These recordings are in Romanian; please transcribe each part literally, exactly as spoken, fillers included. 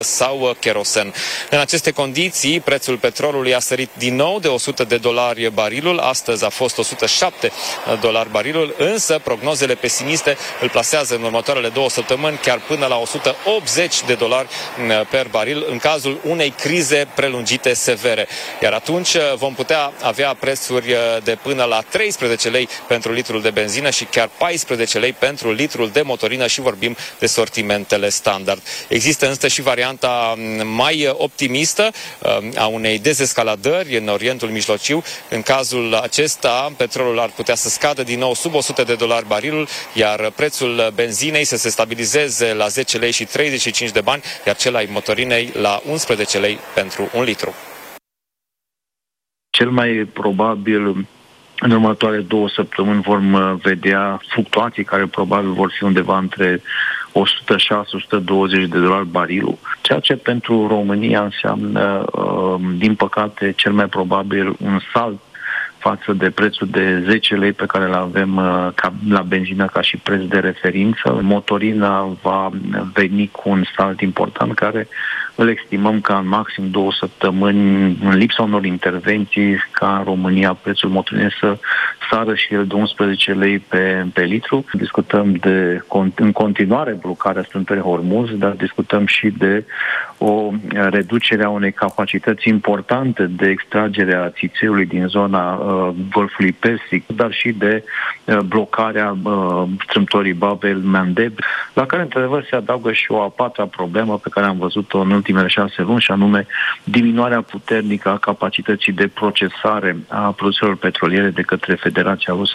sau kerosen. În aceste condiții, prețul petrolului a sărit din nou de o sută de dolari barilul, astăzi a fost o sută șapte dolari barilul, însă prognozele pesimiste îl plasează în următoarele două săptămâni chiar până la o sută optzeci de dolari per baril în cazul unei crize prelungite severe. Iar atunci vom putea avea prețuri de până la treisprezece lei pentru litrul de benzină și chiar paisprezece lei pentru litrul de motorină și vorbim de sortimentele standard. Există însă și varianta mai optimistă a unei dezescaladări în Orientul Mijlociu. În cazul acesta, petrolul ar putea să scadă din nou sub o sută de dolari barilul, iar prețul benzinei să se stabilizeze la zece lei și treizeci și cinci de bani, iar cel al motorinei la unsprezece lei pentru un litru. Cel mai probabil în următoarele două săptămâni vom vedea fluctuații care probabil vor fi undeva între o sută șase - o sută douăzeci de dolari barilul, ceea ce pentru România înseamnă, din păcate, cel mai probabil un salt față de prețul de zece lei pe care îl avem ca, la benzină ca și preț de referință. Motorina va veni cu un salt important care îl estimăm ca în maxim două săptămâni, în lipsa unor intervenții, ca în România prețul motorinei să sară și el de unsprezece lei pe, pe litru. Discutăm de, în continuare, blocarea strâmtorii Hormuz, dar discutăm și de o reducere a unei capacități importante de extragere a țițeiului din zona uh, Golfului Persic, dar și de uh, blocarea uh, strâmtorii Bab-el-Mandeb, la care, într-adevăr, se adaugă și o a patra problemă pe care am văzut-o în ultimele șase luni, și anume diminuarea puternică a capacității de procesare a produselor petroliere de către Federația Rusă.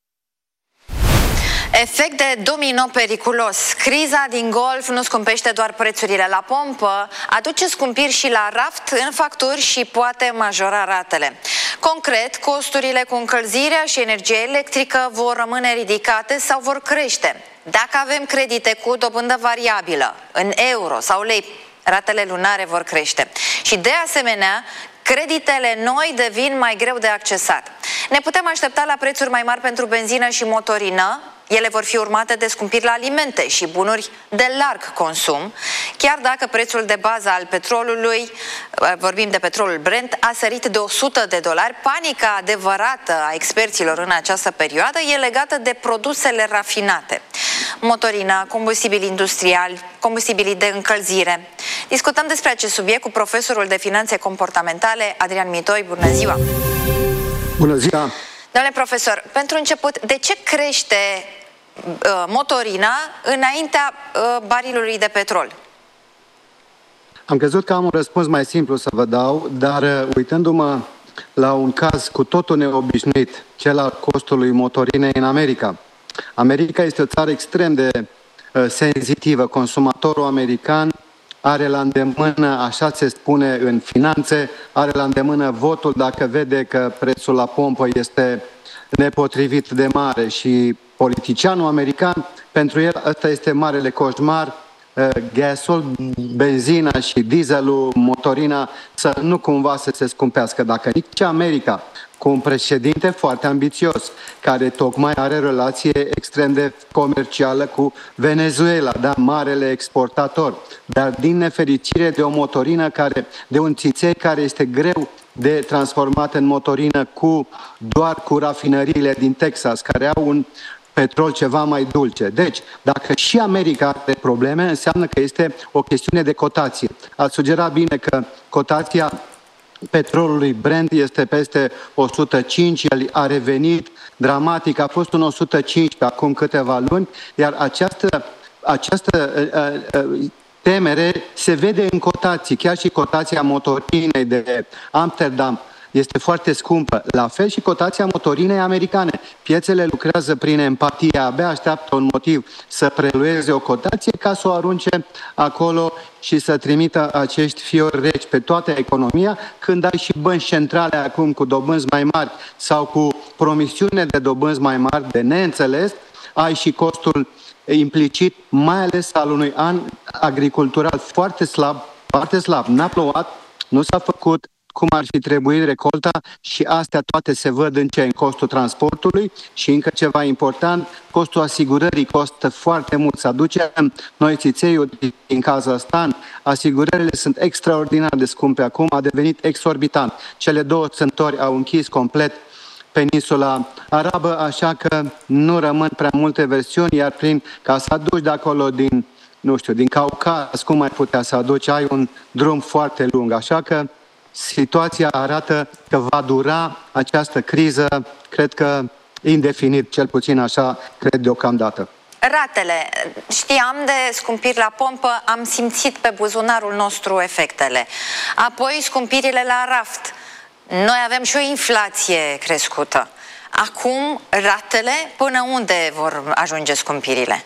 Efect de domino periculos. Criza din Golf nu scumpește doar prețurile la pompă, aduce scumpiri și la raft, în facturi și poate majora ratele. Concret, costurile cu încălzirea și energie electrică vor rămâne ridicate sau vor crește. Dacă avem credite cu dobândă variabilă, în euro sau lei, ratele lunare vor crește. Și de asemenea, creditele noi devin mai greu de accesat. Ne putem aștepta la prețuri mai mari pentru benzină și motorină. Ele vor fi urmate de scumpiri la alimente și bunuri de larg consum, chiar dacă prețul de bază al petrolului, vorbim de petrolul Brent, a sărit de o sută de dolari. Panica adevărată a experților în această perioadă e legată de produsele rafinate. Motorina, combustibili industriali, combustibilii de încălzire. Discutăm despre acest subiect cu profesorul de finanțe comportamentale, Adrian Mitoi. Bună ziua! Bună ziua! Domnule profesor, pentru început, de ce crește uh, motorina înaintea uh, barilului de petrol? Am crezut că am un răspuns mai simplu să vă dau, dar uh, uitându-mă la un caz cu totul neobișnuit, cel al costului motorinei în America. America este o țară extrem de uh, senzitivă. Consumatorul american are la îndemână, așa se spune în finanțe, are la îndemână votul dacă vede că prețul la pompă este nepotrivit de mare, și politicianul american, pentru el ăsta este marele coșmar, gasul, benzina și dieselul, motorina, să nu cumva să se scumpească. Dacă nici America, cu un președinte foarte ambițios, care tocmai are relație extrem de comercială cu Venezuela, da, marele exportator, dar din nefericire de o motorină care, de un țiței care este greu de transformat în motorină cu, doar cu rafinăriile din Texas, care au un petrol ceva mai dulce. Deci, dacă și America are probleme, înseamnă că este o chestiune de cotație. Ați sugerat bine că cotația petrolului Brent este peste o sută cinci, el a revenit dramatic, a fost un o sută cinci pe acum câteva luni, iar această, această uh, uh, temere se vede în cotații, chiar și cotația motorinei de Amsterdam este foarte scumpă. La fel și cotația motorinei americane. Piețele lucrează prin empatie, abia așteaptă un motiv să prelueze o cotație ca să o arunce acolo și să trimită acești fiori reci pe toată economia, când ai și bănci centrale acum cu dobânzi mai mari sau cu promisiune de dobânzi mai mari de neînțeles, ai și costul implicit, mai ales al unui an agricultural foarte slab, foarte slab. N-a plouat, nu s-a făcut cum ar fi trebuit recolta și astea toate se văd în ce? În costul transportului și încă ceva important, costul asigurării costă foarte mult. Să aducem noi țițeiul din Kazahstan, asigurările sunt extraordinar de scumpe acum, a devenit exorbitant. Cele două țări au închis complet peninsula arabă, așa că nu rămân prea multe versiuni, iar prin ca să aduci de acolo din, nu știu, din Caucaz, cum ai putea să aduci, ai un drum foarte lung, așa că situația arată că va dura această criză, cred că indefinit, cel puțin așa cred deocamdată. Ratele. Știam de scumpiri la pompă, am simțit pe buzunarul nostru efectele. Apoi scumpirile la raft. Noi avem și o inflație crescută. Acum, ratele, până unde vor ajunge scumpirile?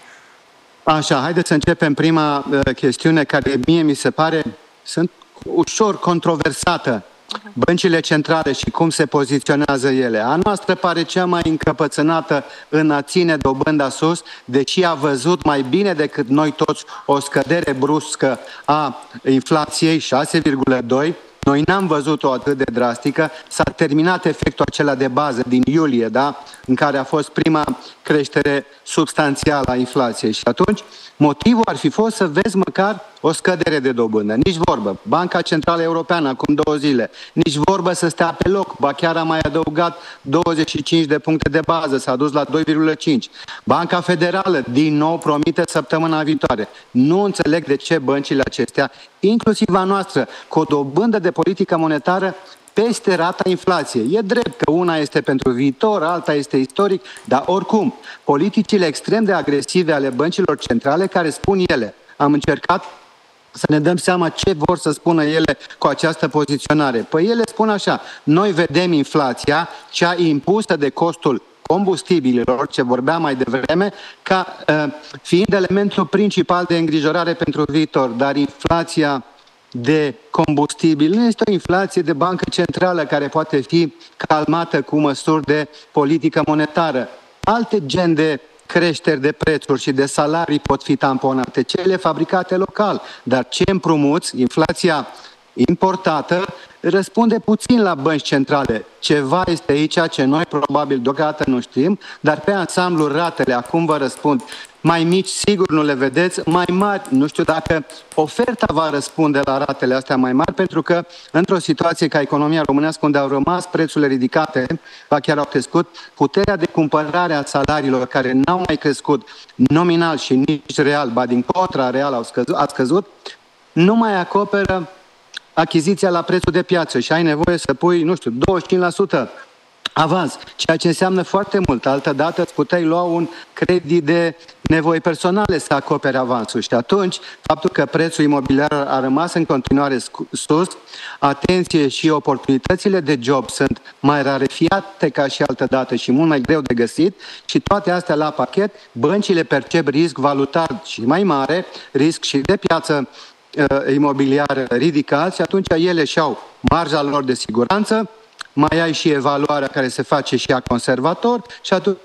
Așa, haideți să începem prima uh, chestiune care mie mi se pare sunt ușor controversată. Băncile centrale și cum se poziționează ele. A noastră pare cea mai încăpățânată în a ține dobânda sus, deși a văzut mai bine decât noi toți o scădere bruscă a inflației, șase virgulă doi. Noi n-am văzut-o atât de drastică. S-a terminat efectul acela de bază din iulie, da? În care a fost prima creștere substanțială a inflației. Și atunci motivul ar fi fost să vezi măcar o scădere de dobândă. Nici vorbă. Banca Centrală Europeană, acum două zile, nici vorbă să stea pe loc. Ba chiar a mai adăugat douăzeci și cinci de puncte de bază, s-a dus la doi virgulă cinci. Banca Federală, din nou, promite săptămâna viitoare. Nu înțeleg de ce băncile acestea, inclusiv a noastră, cu o dobândă de politică monetară peste rata inflației. E drept că una este pentru viitor, alta este istoric, dar oricum, politicile extrem de agresive ale băncilor centrale care spun ele, am încercat să ne dăm seama ce vor să spună ele cu această poziționare. Păi ele spun așa, noi vedem inflația, cea impusă de costul combustibililor, ce vorbeam mai devreme, ca uh, fiind elementul principal de îngrijorare pentru viitor, dar inflația de combustibil nu este o inflație de bancă centrală care poate fi calmată cu măsuri de politică monetară. Alte gen de creșteri de prețuri și de salarii pot fi tamponate, cele fabricate local, dar ce împrumuți, inflația importată, răspunde puțin la bănci centrale. Ceva este aici ce noi probabil deocamdată nu știm, dar pe ansamblu ratele, acum vă răspund, mai mici sigur nu le vedeți, mai mari, nu știu dacă oferta va răspunde la ratele astea mai mari, pentru că într-o situație ca economia românească, unde au rămas prețurile ridicate, ba chiar au crescut, puterea de cumpărare a salariilor care n-au mai crescut nominal și nici real, ba din contra real au scăzut, a scăzut, nu mai acoperă achiziția la prețul de piață și ai nevoie să pui, nu știu, douăzeci și cinci la sută avans, ceea ce înseamnă foarte mult. Altădată îți puteai lua un credit de nevoi personale să acopere avansul și atunci faptul că prețul imobiliar a rămas în continuare sus, atenție, și oportunitățile de job sunt mai rarefiate ca și altădată și mult mai greu de găsit și toate astea la pachet, băncile percep risc valutar și mai mare, risc și de piață imobiliară ridicat și atunci ele și-au marja lor de siguranță, mai ai și evaluarea care se face și a conservator și atunci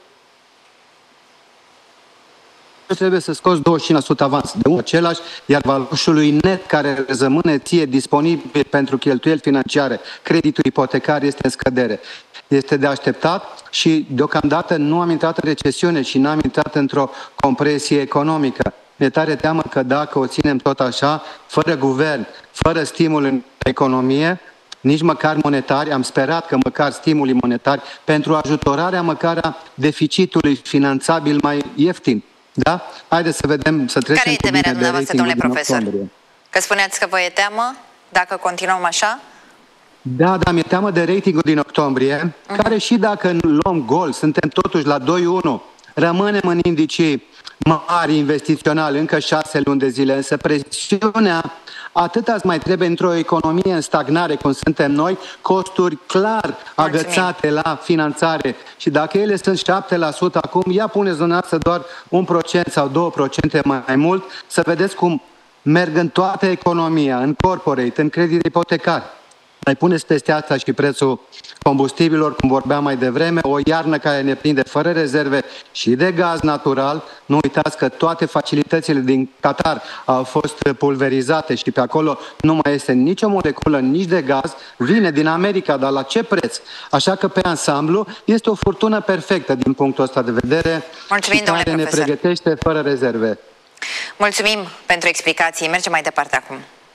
trebuie să scoți douăzeci și cinci la sută avans de unul același, iar valoșului net care rămâne ție disponibil pentru cheltuieli financiare, creditul ipotecar, este în scădere. Este de așteptat și deocamdată nu am intrat în recesiune și n-am intrat într-o compresie economică. Mi-e tare teamă că dacă o ținem tot așa, fără guvern, fără stimul în economie, nici măcar monetari, am sperat că măcar stimulii monetari pentru ajutorarea măcar a deficitului finanțabil mai ieftin. Da? Haideți să vedem, să trecem Care cu bine e temerea dumneavoastră, domnule profesor? Octombrie. Că spuneați că vă e teamă dacă continuăm așa? Da, da, mi-e teamă de ratingul din octombrie, uh-huh. care și dacă luăm gol, suntem totuși la doi unu, rămânem în indicii mari investiționali încă șase luni de zile, însă presiunea atât ați mai trebuie într-o economie în stagnare cum suntem noi, costuri clar agățate la finanțare și dacă ele sunt șapte la sută acum, ia puneți dumneavoastră doar un procent sau două procente mai mult, să vedeți cum merg în toată economia, în corporate, în credit ipotecar. Mai puneți peste asta și prețul combustibilor, cum vorbeam mai devreme, o iarnă care ne prinde fără rezerve și de gaz natural. Nu uitați că toate facilitățile din Qatar au fost pulverizate și pe acolo nu mai este nicio moleculă, nici de gaz. Vine din America, dar la ce preț? Așa că pe ansamblu este o furtună perfectă din punctul ăsta de vedere. Mulțumim, și care ne pregătește fără rezerve. Mulțumim pentru explicații. Mergem mai departe acum.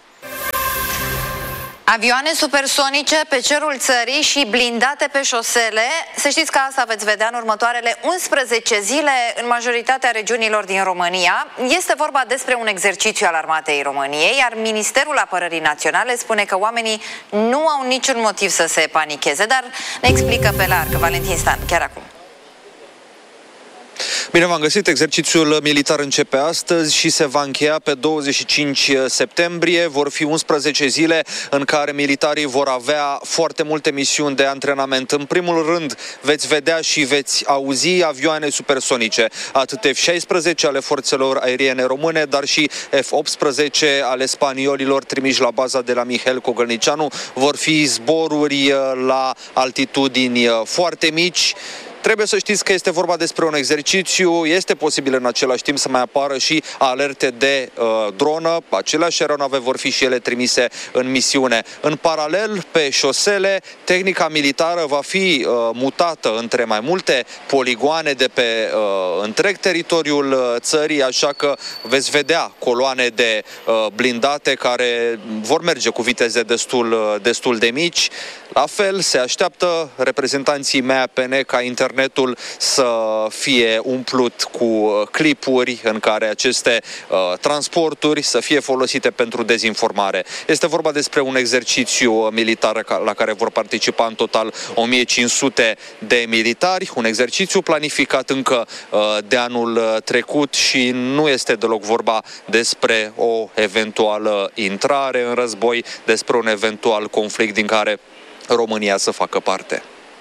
Avioane supersonice pe cerul țării și blindate pe șosele. Să știți că asta veți vedea în următoarele unsprezece zile în majoritatea regiunilor din România. Este vorba despre un exercițiu al Armatei României, iar Ministerul Apărării Naționale spune că oamenii nu au niciun motiv să se panicheze, dar ne explică pe larg Valentin Stan chiar acum. Bine v-am găsit, exercițiul militar începe astăzi și se va încheia pe douăzeci și cinci septembrie. Vor fi unsprezece zile în care militarii vor avea foarte multe misiuni de antrenament. În primul rând veți vedea și veți auzi avioane supersonice, atât F șaisprezece ale forțelor aeriene române, dar și F optsprezece ale spaniolilor trimiși la baza de la Mihail Cogălnicianu. Vor fi zboruri la altitudini foarte mici. Trebuie să știți că este vorba despre un exercițiu, este posibil în același timp să mai apară și alerte de uh, dronă, aceleași aeronave vor fi și ele trimise în misiune. În paralel, pe șosele, tehnica militară va fi uh, mutată între mai multe poligoane de pe uh, întreg teritoriul uh, țării, așa că veți vedea coloane de uh, blindate care vor merge cu viteze destul, uh, destul de mici. La fel, se așteaptă reprezentanții M A P N ca internetul să fie umplut cu clipuri în care aceste uh, transporturi să fie folosite pentru dezinformare. Este vorba despre un exercițiu militar la care vor participa în total o mie cinci sute de militari, un exercițiu planificat încă uh, de anul trecut și nu este deloc vorba despre o eventuală intrare în război, despre un eventual conflict din care România să facă parte.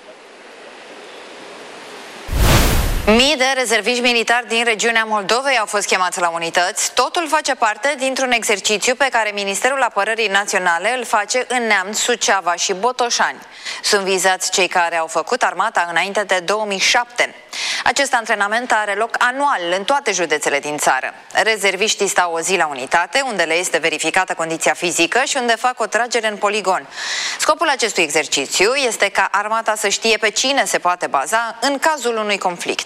Mii de rezerviști militari din regiunea Moldovei au fost chemați la unități. Totul face parte dintr-un exercițiu pe care Ministerul Apărării Naționale îl face în Neamț, Suceava și Botoșani. Sunt vizați cei care au făcut armata înainte de două mii șapte. Acest antrenament are loc anual în toate județele din țară. Rezerviștii stau o zi la unitate, unde le este verificată condiția fizică și unde fac o tragere în poligon. Scopul acestui exercițiu este ca armata să știe pe cine se poate baza în cazul unui conflict.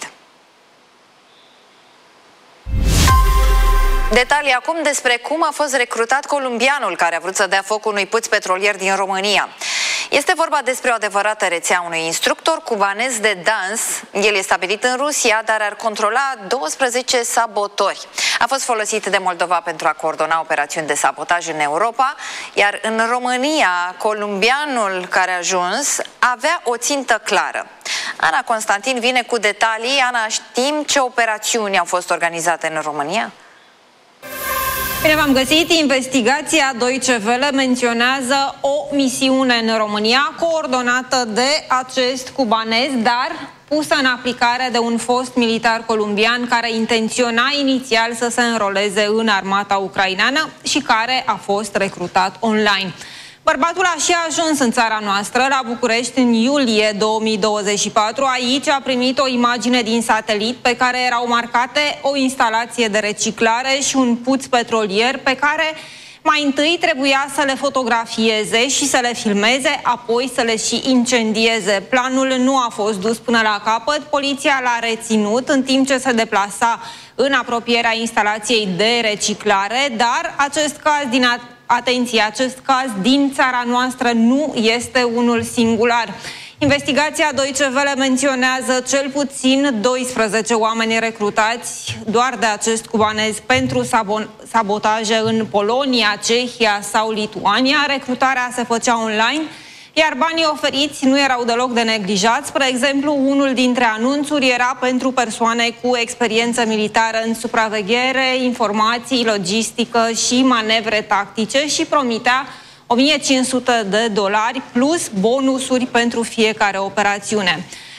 Detalii acum despre cum a fost recrutat columbianul care a vrut să dea foc unui puț petrolier din România. Este vorba despre o adevărată rețea unui instructor cubanez de dans. El e stabilit în Rusia, dar ar controla douăsprezece sabotori. A fost folosit de Moldova pentru a coordona operațiuni de sabotaj în Europa, iar în România, columbianul care a ajuns avea o țintă clară. Ana Constantin vine cu detalii. Ana, știm ce operațiuni au fost organizate în România? Bine v-am găsit. Investigația Deutsche Welle menționează o misiune în România coordonată de acest cubanez, dar pusă în aplicare de un fost militar columbian care intenționa inițial să se înroleze în armata ucraineană și care a fost recrutat online. Bărbatul a și ajuns în țara noastră, la București, în iulie două mii douăzeci și patru. Aici a primit o imagine din satelit pe care erau marcate o instalație de reciclare și un puț petrolier pe care mai întâi trebuia să le fotografieze și să le filmeze, apoi să le și incendieze. Planul nu a fost dus până la capăt, poliția l-a reținut în timp ce se deplasa în apropierea instalației de reciclare, dar acest caz din Atenție, acest caz din țara noastră nu este unul singular. Investigația Deutsche Welle menționează cel puțin doisprezece oameni recrutați doar de acest cubanez pentru sabotaje în Polonia, Cehia sau Lituania. Recrutarea se făcea online, iar banii oferiți nu erau deloc de neglijați. Spre exemplu, unul dintre anunțuri era pentru persoane cu experiență militară în supraveghere, informații, logistică și manevre tactice și promitea o mie cinci sute de dolari plus bonusuri pentru fiecare operațiune.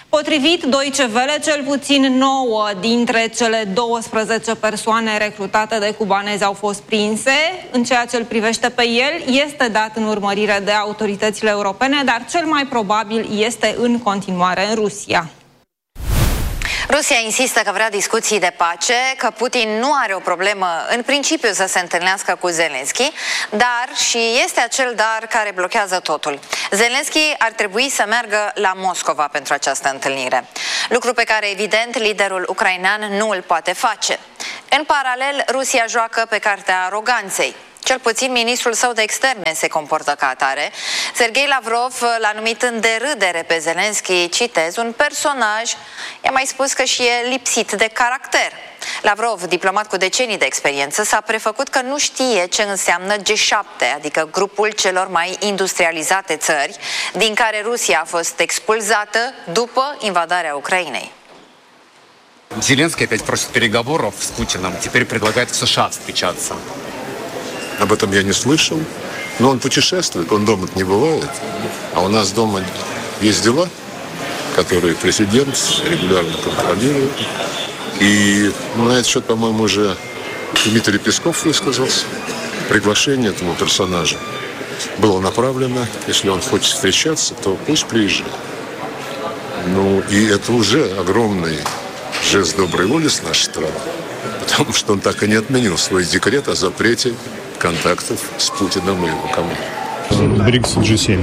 Potrivit Deutsche Welle, cel puțin nouă dintre cele douăsprezece persoane recrutate de cubanezi au fost prinse. În ceea ce îl privește pe el, este dat în urmărire de autoritățile europene, dar cel mai probabil este în continuare în Rusia. Rusia insistă că vrea discuții de pace, că Putin nu are o problemă în principiu să se întâlnească cu Zelensky, dar și este acel dar care blochează totul. Zelensky ar trebui să meargă la Moscova pentru această întâlnire, lucru pe care evident liderul ucrainean nu îl poate face. În paralel, Rusia joacă pe cartea aroganței. Cel puțin ministrul său de externe se comportă ca atare. Sergei Lavrov l-a numit în derâdere pe Zelensky, citez, un personaj, i-a mai spus că și e lipsit de caracter. Lavrov, diplomat cu decenii de experiență, s-a prefăcut că nu știe ce înseamnă G șapte, adică grupul celor mai industrializate țări, din care Rusia a fost expulzată după invadarea Ucrainei. Зеленский опять просит переговоров с Путиным, теперь предлагает в США встречаться. Об этом я не слышал, но он путешествует, он дома не бывает, а у нас дома есть дела, которые президент регулярно контролирует. И на этот счет, по-моему, уже Дмитрий Песков высказался. Приглашение этому персонажу было направлено, если он хочет встречаться, то пусть приезжает. Ну, и это уже огромный жест доброй воли с нашей стороны, потому что он так и не отменил свой декрет о запрете контактов с Путиным и его командой. брикс джи семь.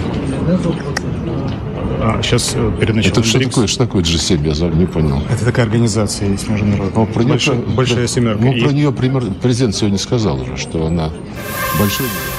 А, сейчас перед началом Это что брикс... такое, что такое джи семь, я не понял. Это такая организация есть международная. Большая, большая, большая семерка. Ну, И... про нее президент сегодня сказал уже, что она большой...